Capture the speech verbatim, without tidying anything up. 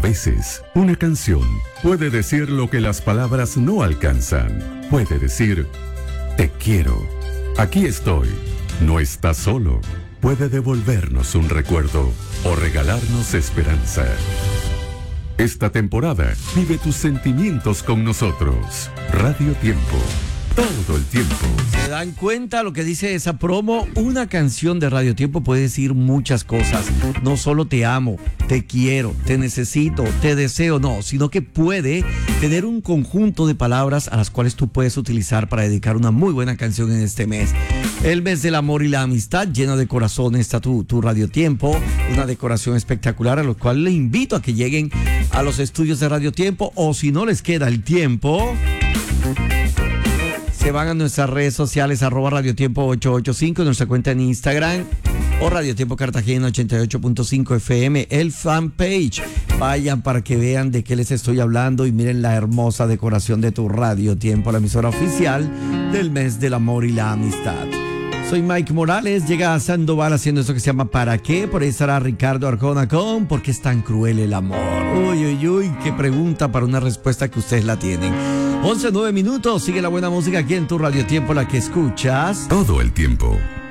veces, una canción puede decir lo que las palabras no alcanzan. Puede decir, te quiero, aquí estoy, no estás solo. Puede devolvernos un recuerdo o regalarnos esperanza. Esta temporada, vive tus sentimientos con nosotros. Radio Tiempo. Todo el tiempo. ¿Se dan cuenta lo que dice esa promo? Una canción de Radio Tiempo puede decir muchas cosas. No solo te amo, te quiero, te necesito, te deseo, no, sino que puede tener un conjunto de palabras a las cuales tú puedes utilizar para dedicar una muy buena canción en este mes. El mes del amor y la amistad, lleno de corazón está tu, tu Radio Tiempo, una decoración espectacular a lo cual les invito a que lleguen a los estudios de Radio Tiempo, o si no les queda el tiempo, se van a nuestras redes sociales, arroba Radio Tiempo ocho ocho cinco, nuestra cuenta en Instagram, o Radio Tiempo Cartagena ochenta y ocho punto cinco F M, el fanpage. Vayan para que vean de qué les estoy hablando y miren la hermosa decoración de tu Radio Tiempo, la emisora oficial del mes del amor y la amistad. Soy Mike Morales, llega a Sandoval haciendo esto que se llama ¿Para qué? Por ahí estará Ricardo Arjona con ¿Por qué es tan cruel el amor? Uy, uy, uy, qué pregunta para una respuesta que ustedes la tienen. once, nueve minutos, sigue la buena música aquí en tu Radio Tiempo, la que escuchas todo el tiempo.